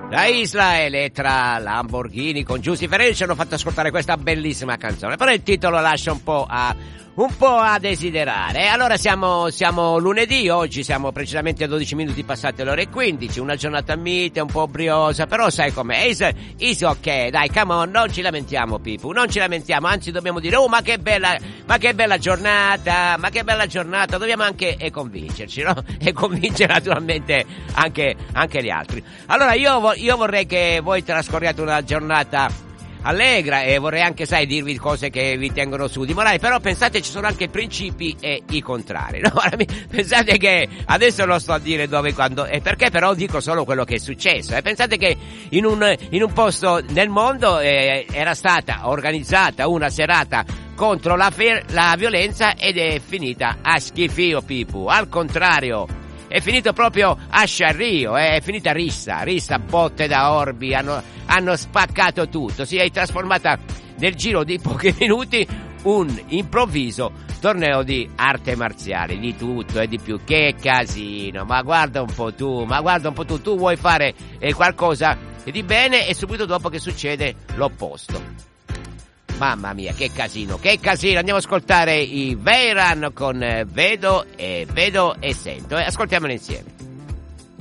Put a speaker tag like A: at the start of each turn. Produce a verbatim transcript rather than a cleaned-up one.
A: La Isla Elettra Lamborghini con Giussi Ferreri ci hanno fatto ascoltare questa bellissima canzone, però il titolo lascia un po' a un po' a desiderare. E allora siamo siamo lunedì, oggi siamo precisamente a dodici minuti passate le ore quindici, una giornata mite, un po' briosa, però sai com'è, is, is ok, dai, come on, non ci lamentiamo Pipu, non ci lamentiamo, anzi dobbiamo dire, oh ma che bella, ma che bella giornata, ma che bella giornata, dobbiamo anche e convincerci, no? E convincere naturalmente anche, anche gli altri. Allora io, io vorrei che voi trascorriate una giornata allegra e vorrei anche, sai, dirvi cose che vi tengono su di morale, però pensate ci sono anche i principi e i contrari, no? Pensate che adesso non sto a dire dove, quando e perché, però dico solo quello che è successo, e eh? Pensate che in un, in un posto nel mondo eh, era stata organizzata una serata contro la, fer- la violenza ed è finita a schifio Pipu, al contrario è finito proprio a sciarrio, eh? È finita rissa, rissa, botte da orbi, hanno, hanno spaccato tutto, si è trasformata nel giro di pochi minuti un improvviso torneo di arte marziale, di tutto e di più. Che casino, ma guarda un po' tu, ma guarda un po' tu, tu vuoi fare eh, qualcosa di bene e subito dopo che succede l'opposto. Mamma mia, che casino, che casino. Andiamo ad ascoltare i Veyran con Vedo e Vedo e Sento. E ascoltiamolo insieme.